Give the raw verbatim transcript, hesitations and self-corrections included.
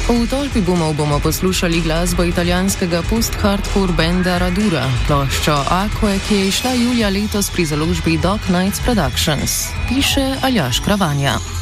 V tolpi bomo bomo poslušali glasbo italijanskega post-hardcore benda Radura, ploščo Aqua, ki je išla julija letos pri založbi Dog Nights Productions, piše Aljaž Kravanja.